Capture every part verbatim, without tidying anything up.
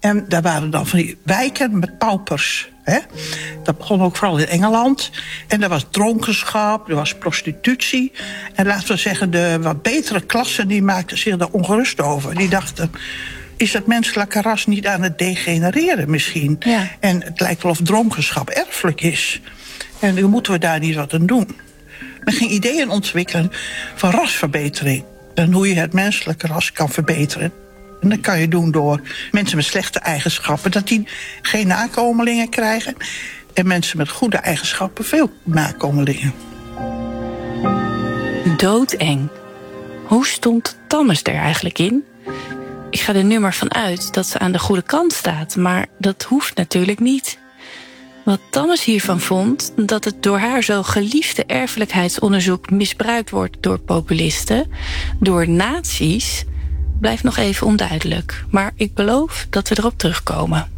En daar waren dan van die wijken met paupers. Hè? Dat begon ook vooral in Engeland. En er was dronkenschap, er was prostitutie. En laten we zeggen, de wat betere klassen die maakten zich daar ongerust over. Die dachten, is het menselijke ras niet aan het degenereren misschien? Ja. En het lijkt wel of dronkenschap erfelijk is. En dan moeten we daar niet wat aan doen. Men ging ideeën ontwikkelen van rasverbetering. En hoe je het menselijke ras kan verbeteren. En dat kan je doen door mensen met slechte eigenschappen, dat die geen nakomelingen krijgen. En mensen met goede eigenschappen veel nakomelingen. Doodeng. Hoe stond Tammes er eigenlijk in? Ik ga er nu maar van uit dat ze aan de goede kant staat, maar dat hoeft natuurlijk niet. Wat Tammes hiervan vond, dat het door haar zo geliefde erfelijkheidsonderzoek misbruikt wordt door populisten, door nazi's, blijft nog even onduidelijk. Maar ik beloof dat we erop terugkomen.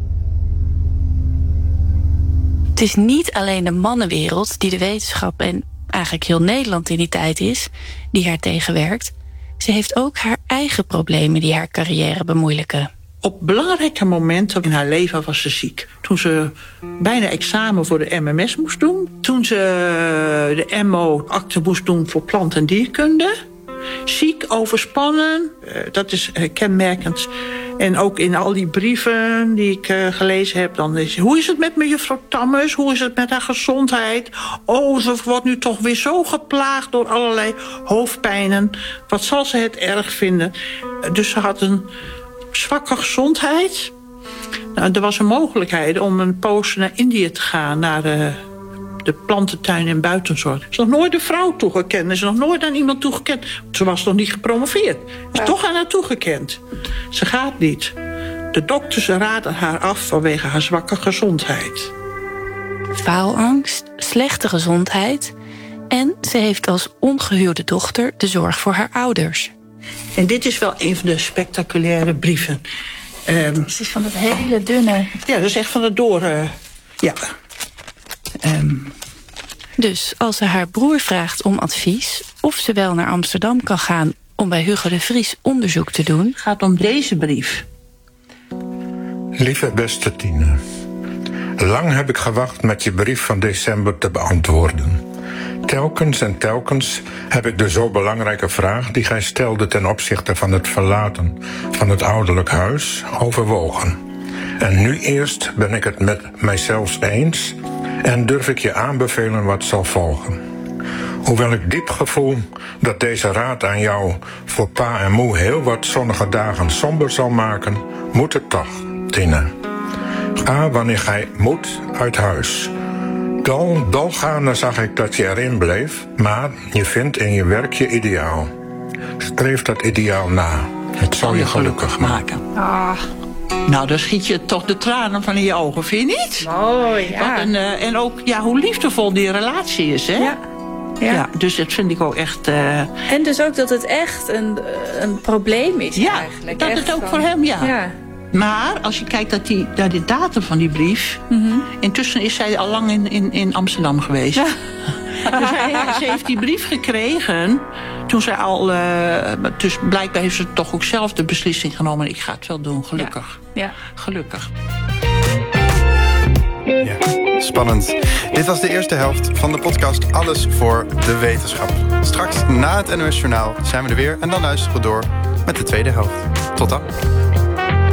Het is niet alleen de mannenwereld die de wetenschap en eigenlijk heel Nederland in die tijd is, die haar tegenwerkt. Ze heeft ook haar eigen problemen die haar carrière bemoeilijken. Op belangrijke momenten in haar leven was ze ziek. Toen ze bijna examen voor de M M S moest doen. Toen ze de M O-akte moest doen voor plant- en dierkunde. Ziek, overspannen, dat is kenmerkend. En ook in al die brieven die ik uh, gelezen heb, dan is, hoe is het met mevrouw Tammes? Hoe is het met haar gezondheid? Oh, ze wordt nu toch weer zo geplaagd door allerlei hoofdpijnen. Wat zal ze het erg vinden? Dus ze had een zwakke gezondheid. Nou, er was een mogelijkheid om een poos naar Indië te gaan, naar de, de plantentuin en buitenzorg. Ze is nog nooit een vrouw toegekend. Ze is nog nooit aan iemand toegekend. Ze was nog niet gepromoveerd. Ze is ja. toch aan haar toegekend. Ze gaat niet. De dokters raden haar af vanwege haar zwakke gezondheid. Faalangst, slechte gezondheid. En ze heeft als ongehuwde dochter de zorg voor haar ouders. En dit is wel een van de spectaculaire brieven. Um, het is van dat hele dunne. Ja, dat is echt van het door. Uh, ja. Um. Dus als ze haar broer vraagt om advies, of ze wel naar Amsterdam kan gaan om bij Hugo de Vries onderzoek te doen. Het gaat om deze brief. Lieve beste Tine. Lang heb ik gewacht met je brief van december te beantwoorden. Telkens en telkens heb ik de zo belangrijke vraag die gij stelde ten opzichte van het verlaten van het ouderlijk huis overwogen. En nu eerst ben ik het met mijzelf eens en durf ik je aanbevelen wat zal volgen. Hoewel ik diep gevoel dat deze raad aan jou voor pa en moe heel wat zonnige dagen somber zal maken, moet het toch, Tine. Ga wanneer gij moet uit huis. Dol, dolgaande zag ik dat je erin bleef, maar je vindt in je werk je ideaal. Streef dat ideaal na. Het zal je gelukkig maken. Ah. Nou, dan schiet je toch de tranen van in je ogen, vind je niet? Mooi, ja. Wat een, uh, en ook ja, hoe liefdevol die relatie is, hè? Ja. Ja. ja, dus dat vind ik ook echt... Uh... En dus ook dat het echt een, een probleem is ja, eigenlijk. dat echt het ook van... voor hem, ja. ja. Maar als je kijkt dat die, naar de datum van die brief... Mm-hmm. Intussen is zij al lang in, in, in Amsterdam geweest. Ja. Dus hij, ze heeft die brief gekregen toen zij al... Uh, dus blijkbaar heeft ze toch ook zelf de beslissing genomen. Ik ga het wel doen, gelukkig. Ja. Ja. Gelukkig. Ja, spannend. Dit was de eerste helft van de podcast Alles voor de Wetenschap. Straks na het N O S Journaal zijn we er weer en dan luisteren we door met de tweede helft. Tot dan.